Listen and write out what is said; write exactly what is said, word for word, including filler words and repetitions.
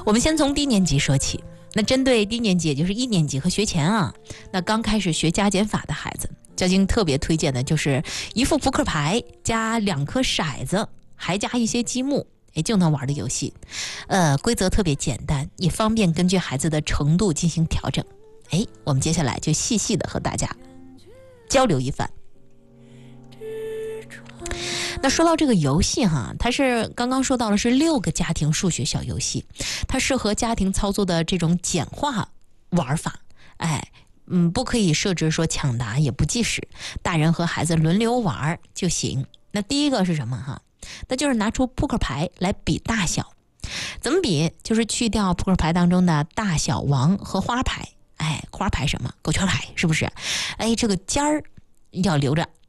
我们先从低年级说起。那针对低年级，也就是一年级和学前啊，那刚开始学加减法的孩子，交警特别推荐的就是一副扑克牌加两颗骰子，还加一些积木，也就能玩的游戏。呃，规则特别简单，也方便根据孩子的程度进行调整。哎，我们接下来就细细的和大家交流一番。那说到这个游戏哈，它是刚刚说到了是六个家庭数学小游戏，它适合家庭操作的这种简化玩法。哎，嗯，不可以设置说抢答，也不计时，大人和孩子轮流玩就行。那第一个是什么哈？那就是拿出扑克牌来比大小。怎么比？就是去掉扑克牌当中的大小王和花牌。哎，花牌什么？狗圈牌是不是？哎，这个尖儿要留着。